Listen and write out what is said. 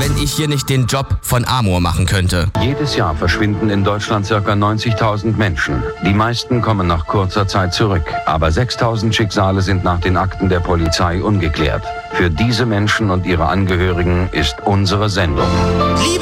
wenn ich hier nicht den Job von Amor machen könnte. Jedes Jahr verschwinden in Deutschland ca. 90.000 Menschen. Die meisten kommen nach kurzer Zeit zurück. Aber 6.000 Schicksale sind nach den Akten der Polizei ungeklärt. Für diese Menschen und ihre Angehörigen ist unsere Sendung.